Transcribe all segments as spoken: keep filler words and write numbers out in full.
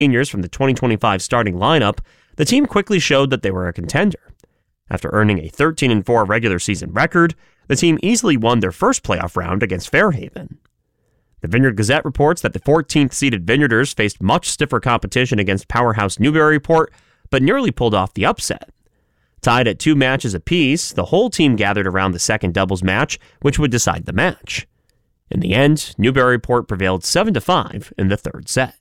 seniors from the twenty twenty-five starting lineup, the team quickly showed that they were a contender. After earning a thirteen and four regular season record, the team easily won their first playoff round against Fairhaven. The Vineyard Gazette reports that the fourteenth-seeded Vineyarders faced much stiffer competition against powerhouse Newburyport, but nearly pulled off the upset. Tied at two matches apiece, the whole team gathered around the second doubles match, which would decide the match. In the end, Newburyport prevailed seven to five in the third set.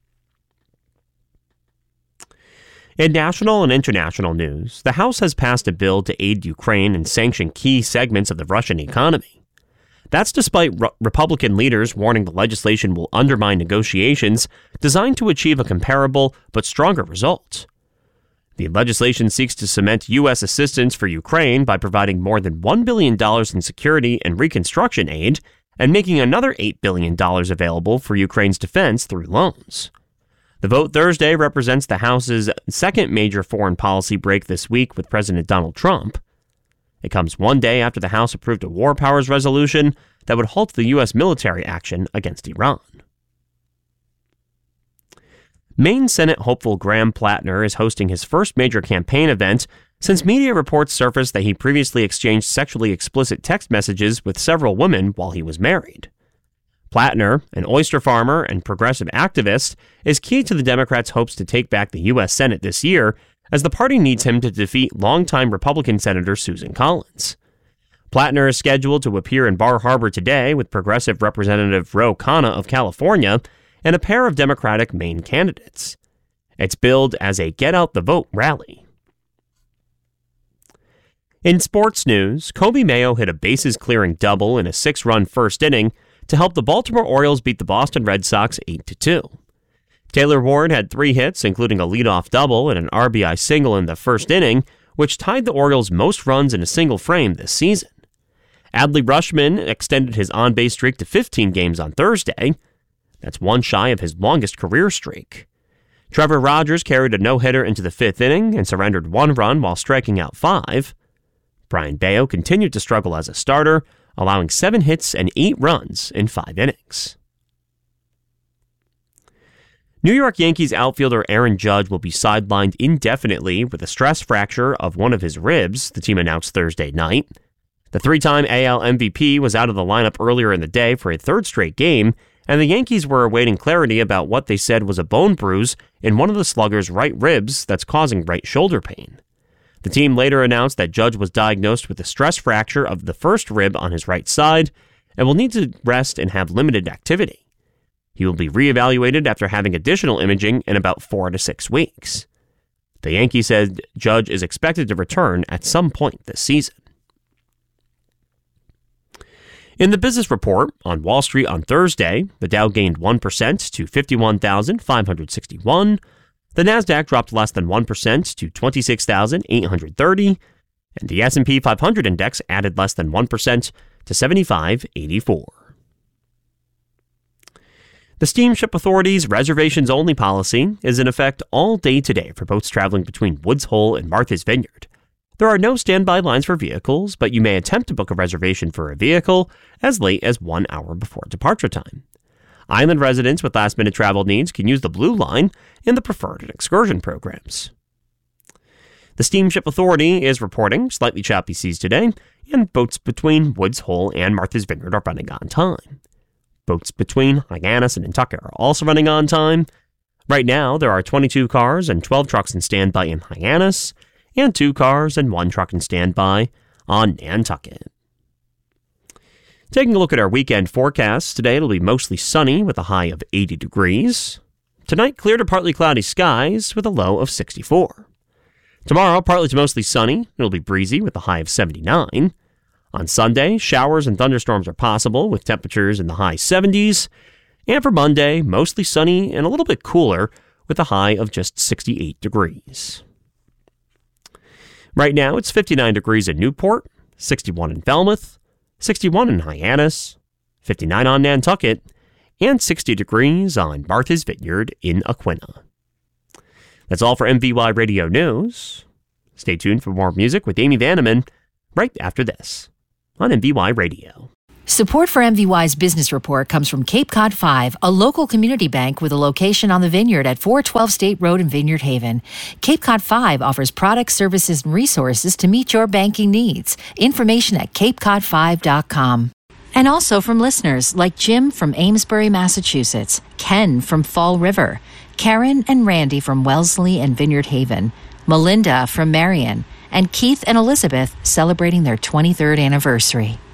In national and international news, the House has passed a bill to aid Ukraine and sanction key segments of the Russian economy. That's despite Re- Republican leaders warning the legislation will undermine negotiations designed to achieve a comparable but stronger result. The legislation seeks to cement U S assistance for Ukraine by providing more than one billion dollars in security and reconstruction aid and making another eight billion dollars available for Ukraine's defense through loans. The vote Thursday represents the House's second major foreign policy break this week with President Donald Trump. It comes one day after the House approved a war powers resolution that would halt the U S military action against Iran. Maine Senate hopeful Graham Plattner is hosting his first major campaign event since media reports surfaced that he previously exchanged sexually explicit text messages with several women while he was married. Plattner, an oyster farmer and progressive activist, is key to the Democrats' hopes to take back the U S Senate this year, as the party needs him to defeat longtime Republican Senator Susan Collins. Plattner is scheduled to appear in Bar Harbor today with Progressive Representative Ro Khanna of California and a pair of Democratic Maine candidates. It's billed as a Get Out the Vote rally. In sports news, Kobe Mayo hit a bases-clearing double in a six-run first inning to help the Baltimore Orioles beat the Boston Red Sox eight to two. Taylor Ward had three hits, including a leadoff double and an R B I single in the first inning, which tied the Orioles' most runs in a single frame this season. Adley Rutschman extended his on-base streak to fifteen games on Thursday. That's one shy of his longest career streak. Trevor Rogers carried a no-hitter into the fifth inning and surrendered one run while striking out five. Brian Bayo continued to struggle as a starter, allowing seven hits and eight runs in five innings. New York Yankees outfielder Aaron Judge will be sidelined indefinitely with a stress fracture of one of his ribs, the team announced Thursday night. The three-time A L M V P was out of the lineup earlier in the day for a third straight game, and the Yankees were awaiting clarity about what they said was a bone bruise in one of the slugger's right ribs that's causing right shoulder pain. The team later announced that Judge was diagnosed with a stress fracture of the first rib on his right side and will need to rest and have limited activity. He will be reevaluated after having additional imaging in about four to six weeks. The Yankees said Judge is expected to return at some point this season. In the business report on Wall Street on Thursday, the Dow gained one percent to fifty-one thousand five hundred sixty-one. The Nasdaq dropped less than one percent to twenty-six thousand eight hundred thirty, and the S and P five hundred index added less than one percent to seventy-five eighty-four. The Steamship Authority's reservations-only policy is in effect all day today for boats traveling between Woods Hole and Martha's Vineyard. There are no standby lines for vehicles, but you may attempt to book a reservation for a vehicle as late as one hour before departure time. Island residents with last-minute travel needs can use the Blue Line in the preferred and excursion programs. The Steamship Authority is reporting slightly choppy seas today, and boats between Woods Hole and Martha's Vineyard are running on time. Boats between Hyannis and Nantucket are also running on time. Right now, there are twenty-two cars and twelve trucks in standby in Hyannis, and two cars and one truck in standby on Nantucket. Taking a look at our weekend forecast, today it'll be mostly sunny with a high of eighty degrees. Tonight, clear to partly cloudy skies with a low of sixty-four. Tomorrow, partly to mostly sunny. It'll be breezy with a high of seventy-nine. On Sunday, showers and thunderstorms are possible with temperatures in the high seventies. And for Monday, mostly sunny and a little bit cooler with a high of just sixty-eight degrees. Right now, it's fifty-nine degrees in Newport, sixty-one in Falmouth, sixty-one in Hyannis, fifty-nine on Nantucket, and sixty degrees on Martha's Vineyard in Aquinnah. That's all for M V Y Radio News. Stay tuned for more music with Amy Vanneman right after this on M V Y Radio. Support for M V Y's Business Report comes from Cape Cod five, a local community bank with a location on the Vineyard at four twelve State Road in Vineyard Haven. Cape Cod five offers products, services, and resources to meet your banking needs. Information at cape cod five dot com. And also from listeners like Jim from Amesbury, Massachusetts, Ken from Fall River, Karen and Randy from Wellesley and Vineyard Haven, Melinda from Marion, and Keith and Elizabeth celebrating their twenty-third anniversary.